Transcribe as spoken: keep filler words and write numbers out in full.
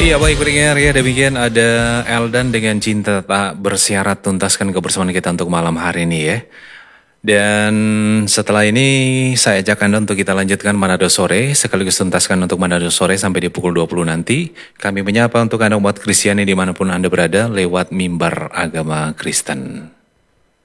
Iya baik pendengar ya, demikian ada Eldan dengan Cinta Tak Bersyarat tuntaskan kebersamaan kita untuk malam hari ini ya. Dan setelah ini saya ajak Anda untuk kita lanjutkan Manado Sore, sekaligus tuntaskan untuk Manado Sore sampai di pukul dua puluh nanti. Kami menyapa untuk Anda umat Kristiani dimanapun Anda berada lewat mimbar agama Kristen.